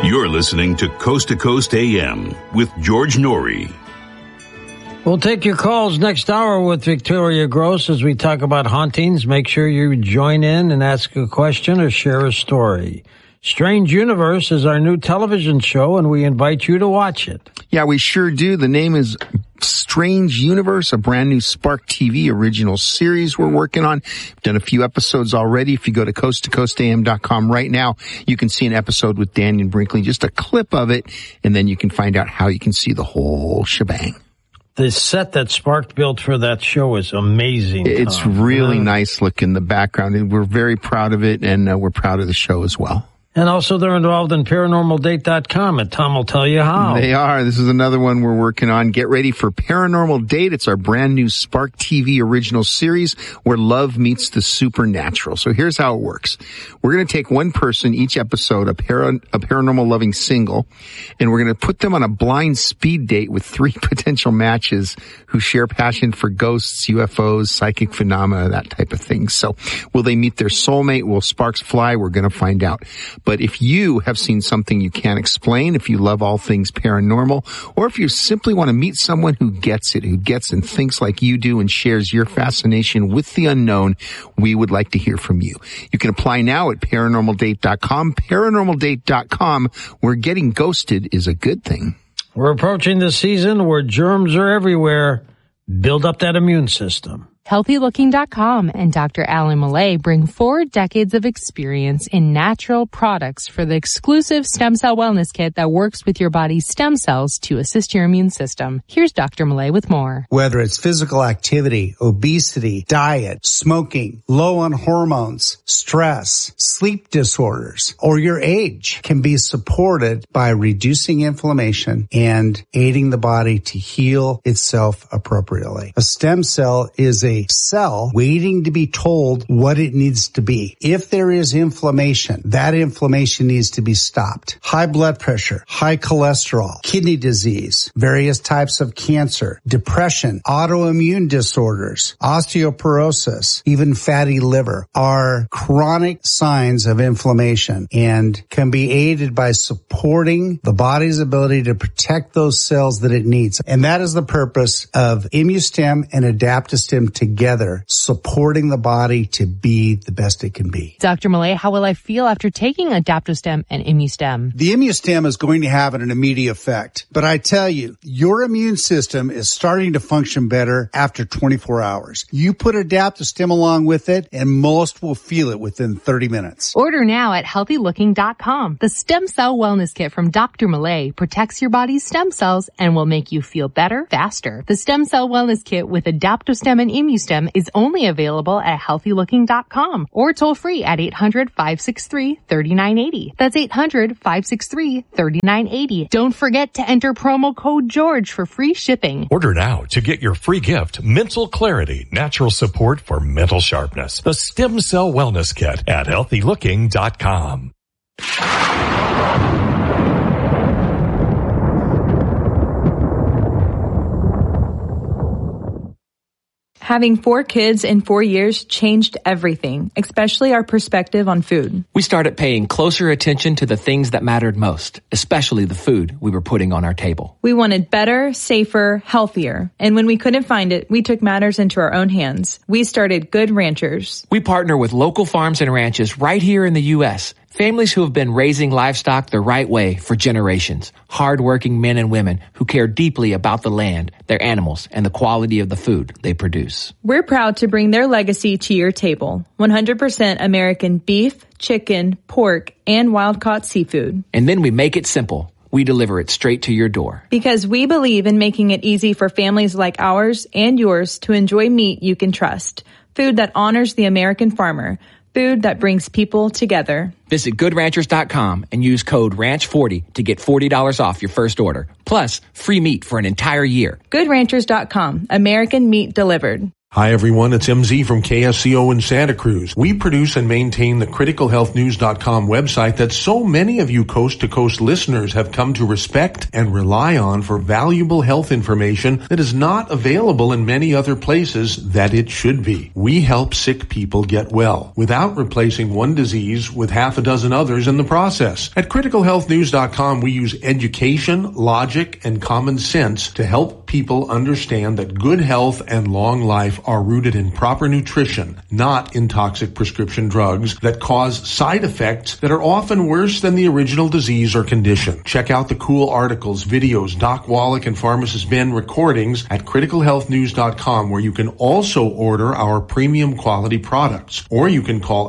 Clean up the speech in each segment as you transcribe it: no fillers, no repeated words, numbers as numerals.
You're listening to Coast AM with George Norrie. We'll take your calls next hour with Victoria Gross as we talk about hauntings. Make sure you join in and ask a question or share a story. Strange Universe is our new television show, and we invite you to watch it. Yeah, we sure do. The name is Strange Universe, a brand new Spark TV original series we're working on. We've done a few episodes already. If you go to coasttocoastam.com right now, you can see an episode with Daniel Brinkley, just a clip of it, and then you can find out how you can see the whole shebang. The set that Spark built for that show is amazing. It's really nice looking, the background, and we're very proud of it, and we're proud of the show as well. And also they're involved in ParanormalDate.com, and Tom will tell you how. They are. This is another one we're working on. Get ready for Paranormal Date. It's our brand new Spark TV original series where love meets the supernatural. So here's how it works. We're going to take one person each episode, a paranormal loving single, and we're going to put them on a blind speed date with 3 potential matches who share passion for ghosts, UFOs, psychic phenomena, that type of thing. So will they meet their soulmate? Will sparks fly? We're going to find out. But if you have seen something you can't explain, if you love all things paranormal, or if you simply want to meet someone who gets it, who gets and thinks like you do and shares your fascination with the unknown, we would like to hear from you. You can apply now at ParanormalDate.com. ParanormalDate.com, where getting ghosted is a good thing. We're approaching the season where germs are everywhere. Build up that immune system. HealthyLooking.com and Dr. Alan Millay bring 4 decades of experience in natural products for the exclusive stem cell wellness kit that works with your body's stem cells to assist your immune system. Here's Dr. Millay with more. Whether it's physical activity, obesity, diet, smoking, low on hormones, stress, sleep disorders, or your age can be supported by reducing inflammation and aiding the body to heal itself appropriately. A stem cell is a cell waiting to be told what it needs to be. If there is inflammation, that inflammation needs to be stopped. High blood pressure, high cholesterol, kidney disease, various types of cancer, depression, autoimmune disorders, osteoporosis, even fatty liver are chronic signs of inflammation and can be aided by supporting the body's ability to protect those cells that it needs. And that is the purpose of ImmuStem and Adaptostem together, supporting the body to be the best it can be. Dr. Millay, how will I feel after taking Adaptostem and ImmuStem? The ImmuStem is going to have an immediate effect. But I tell you, your immune system is starting to function better after 24 hours. You put Adaptostem along with it, and most will feel it within 30 minutes. Order now at HealthyLooking.com. The Stem Cell Wellness Kit from Dr. Millay protects your body's stem cells and will make you feel better, faster. The Stem Cell Wellness Kit with Adaptostem and ImmuStem is only available at HealthyLooking.com or toll free at 800-563-3980. That's 800-563-3980. Don't forget to enter promo code George for free shipping. Order now to get your free gift, Mental Clarity, Natural Support for Mental Sharpness. The Stem Cell Wellness Kit at HealthyLooking.com. Having 4 kids in 4 years changed everything, especially our perspective on food. We started paying closer attention to the things that mattered most, especially the food we were putting on our table. We wanted better, safer, healthier. And when we couldn't find it, we took matters into our own hands. We started Good Ranchers. We partner with local farms and ranches right here in the U.S., families who have been raising livestock the right way for generations. Hard-working men and women who care deeply about the land, their animals, and the quality of the food they produce. We're proud to bring their legacy to your table. 100% American beef, chicken, pork, and wild-caught seafood. And then we make it simple. We deliver it straight to your door. Because we believe in making it easy for families like ours and yours to enjoy meat you can trust. Food that honors the American farmer. Food that brings people together. Visit GoodRanchers.com and use code RANCH40 to get $40 off your first order. Plus, free meat for an entire year. GoodRanchers.com. American meat delivered. Hi everyone, it's MZ from KSCO in Santa Cruz. We produce and maintain the criticalhealthnews.com website that so many of you coast-to-coast listeners have come to respect and rely on for valuable health information that is not available in many other places that it should be. We help sick people get well without replacing one disease with half a dozen others in the process. At criticalhealthnews.com, we use education, logic, and common sense to help people understand that good health and long life are rooted in proper nutrition, not in toxic prescription drugs that cause side effects that are often worse than the original disease or condition. Check out the cool articles, videos, Doc Wallach and Pharmacist Ben recordings at criticalhealthnews.com, where you can also order our premium quality products. Or you can call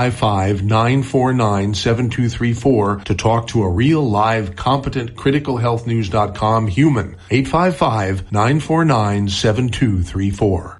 855-949-7234 to talk to a real live competent criticalhealthnews.com human. 855-949-7234.